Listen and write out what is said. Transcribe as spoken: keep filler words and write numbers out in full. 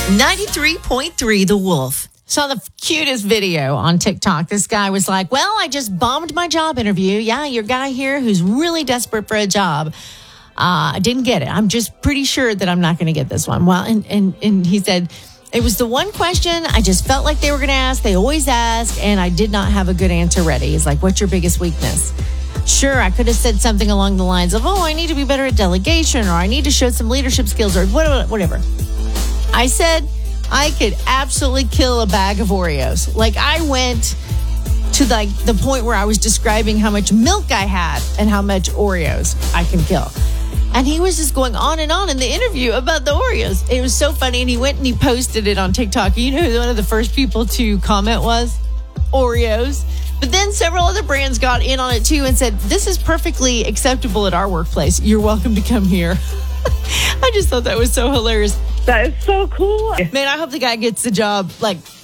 ninety-three point three The Wolf. Saw the cutest video on TikTok. This guy was like, well, I just bombed my job interview. Yeah, your guy here who's really desperate for a job. Uh, I didn't get it. I'm just pretty sure that I'm not going to get this one. Well, and, and, and he said, it was the one question I just felt like they were going to ask. They always ask, and I did not have a good answer ready. He's like, what's your biggest weakness? Sure, I could have said something along the lines of, oh, I need to be better at delegation, or I need to show some leadership skills, or whatever. I said I could absolutely kill a bag of Oreos. Like, I went to like the point where I was describing how much milk I had and how much Oreos I can kill. And he was just going on and on in the interview about the Oreos. It was so funny. And he went and he posted it on TikTok. You know who one of the first people to comment was? Oreos. But then several other brands got in on it too and said, this is perfectly acceptable at our workplace. You're welcome to come here. I just thought that was so hilarious. That is so cool. Man, I hope the guy gets the job like